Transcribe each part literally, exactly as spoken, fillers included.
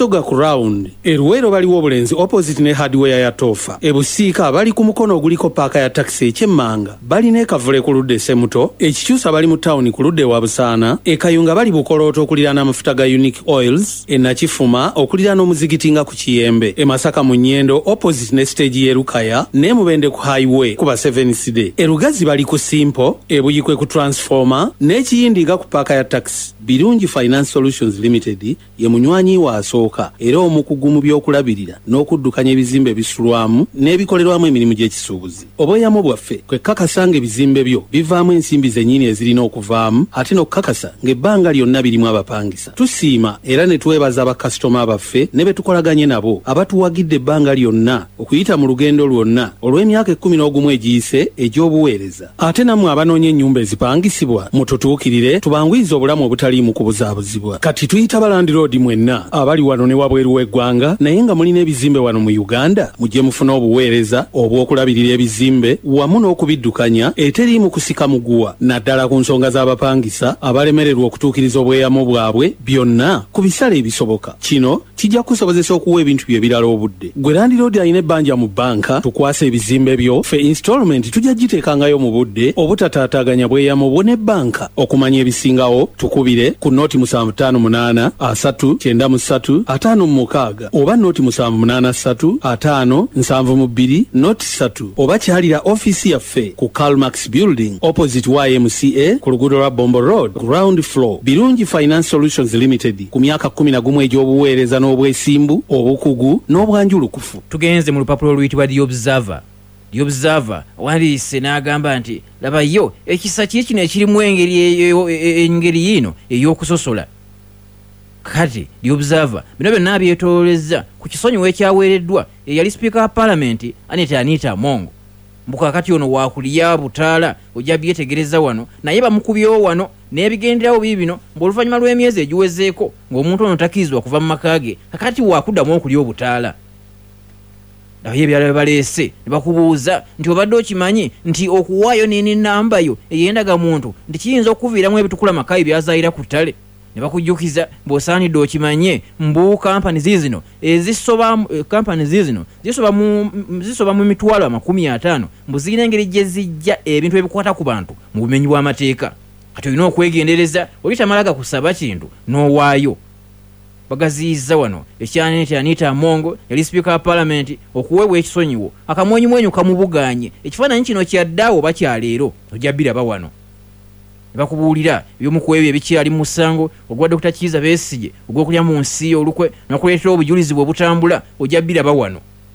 Busoga ku round eruwero baliwo obulenzi opposite ne hardware ya Tofa ebusiika bali ku mukono oguliko paaka ya taxi ekyemmanga bali ne kavule ku ludde Semuto ekikyusa bali mu town ku ludde wa Busaana ekayunga bali bukolooto okuliraana amafuta ga Unique Oils enakifuma okuliraana omuzigiti nga ku Kiyembe emasaka mu Nnyendo opposite ne stage y'Erukaya ne Mubende ku highway kuba seven C D erugazi bali ku Simpo ebuyikwe ku transformer n'ekiyindi nga ku paaka ya taxi Birungi Finance Solutions Limited ye munywanyi wa asooka era omukugu mu by'okulabirira n'okuddukanya ebizimbe bisulwamu n'ebikolerwamu emirimu gy'ekisuubuzi obweyamo bwaffe kwe kakasanga ebizimbe byo bivaamu ensimbi zennyini ezirina okuvaamu ate n'okukakasa ng'ebbanga lyonna birimu abapangisa tusiima era ne twebaza bakasitoma baffe ne be tukolaganye nabo abatuwagidde ebbanga lyonna okuyita mu lugendo lwonna olw'emyaka ekkumi n'ogumu egiyise egy'obuweereza ate nammwe abanoonya ennyumba ezipangisibwa mututuukirire tubanguyize obulamu obutaliimu kubuzaabuzibwa kati tuyita balandi road mwenna abali wano ne wabweru w'eggwanga naye nga mulina ebizimbe wano mu Uganda mujje mufune obuweereza obw'okulabirira ebizimbe wamu n'okubiddukanya eteriimu kusika muguwa naddala ku nsonga z'abapangisa abalemererwa okutuukiriza obweyamo bwabwe byonna ku bisale ebisoboka kino kijja kusobozesa okuwa ebintu bye birala obudde gwe Land Road alina ebbanja mu bbanka tukwasa ebizimbe byo fe installment tujja giteekangayo mu budde obutataataganya bweyamo bwo ne bbanka okumanya ebisingawo tukubire ku nooti musanvu ttaano munaana asatu kyenda mu ssatu ataano mu mukaaga oba nooti musanvu munaana ssatu ataano nsanvu mu bbiri nooti ssatu oba kyalira ofiisi yaffe ku Calmax Building opposite Y M C A ku luguudo lwa Bombo Road ground floor Birungi Finance Solutions Limited ku myaka kumi na gumu egy'obuweereza n'obwesimbu obukugu n'obwanjulukufu. Tugenze mu lupapula oluyitibwa The Observer. The Observer wandiise n'agamba nti laba yo ekisa kino ekirimu engeri engeri yino ey'okusosola kati The Observer bino byonna byetoolezza ku kisonyiwo ekyaweereddwa eyali Speaker wa Parliament Anita Anita Amongo mbukakati ono waakulya butaala ojja byetegereza wano naye bamukubyewo wano n'ebigenderawo biibino ng'oluvannyuma lw'emyezi egiwezeeko ng'omuntu ono takirizibwa kuva mu maka ge kakati waakuddamu okulya obutaala naye ebyala baleese ne bakubuuza nti obadde okimanyi nti okuwaayo nini nnamba yo eyendaga muntu nti kiyinza okuviiramu ebitukula makayi byazaayira ku ttale ne bakujjukiza bw'osaanidde okimanye mbu kampani zizino ezisoba kampani zizino zisoba mu zisoba mu mitwalo amakumi ataano mbu zirina engeri gye zijja ebintu ebikwata ku bantu mu bumenyi bw'amateeka kati olina okwegendereza olitamalaga kusaba kintu n'owaayo bagaziyiza wano ekyanete Anita Amongo yali Speaker wa Parliament okuweebwa ekisonyiwo akamwenyumwenyu kamubuganye ekifaananyi kino kyaddaawo oba kyaleero ojja biraba wano bakubuulira ebyomukwebyo ebikyali mu musango ogwa Dokita Kiiza Besigye ogw'okulya mu nsi olukwe n'okuleetera obujulizi bwe butambula ojja biraba wano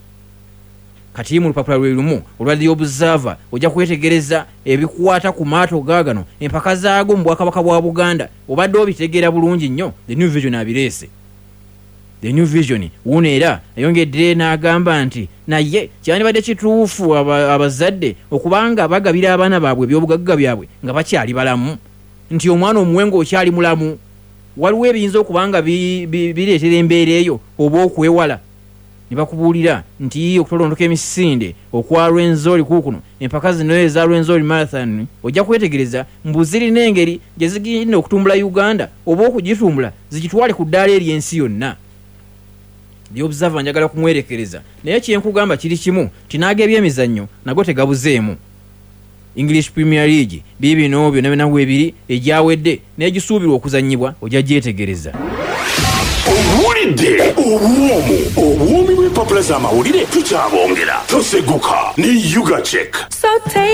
kati mu lupapula lwe lumu olwa The Observer ojja kwetegereza ebikwata ku maato gaagano empaka zaago mu Bwakabaka bwa Buganda obadde obitegeera bulungi nnyo The New Vision abireese The New Vision wuno era ayongedde n'agamba nti naye kyandibadde kituufu abazadde okubanga bagabira abaana baabwe ebyobugagga byabwe nga bakyali balamu nti omwana omuwengo okyali mulamu waliwo ebiyinza okubanga bireetera embeera eyo oba okwewala ne bakubuulira nti okutolondoka emisinde okwa Lwenzori kuukuno empaka zino eza Lwenzori Marathon ojja kwetegereza mbu zirina engeri gye zigenda okutumbula Uganda oba okugitumbula zigitwale ku ddaala ery'ensi yonna. The Observer njagala kumwerekereza naye kyenkugamba kiri kimu tinaaga ebyemizannyo nago tegabuzeemu English Premier League biibino byonna byonna bwebiri egyawedde n'egisuubirwa okuzannyibwa ojja gyetegereza. Owulidde obwomu obwomi bw'empapula z'amawulire tukyabongera toseguka ne Yuga Check.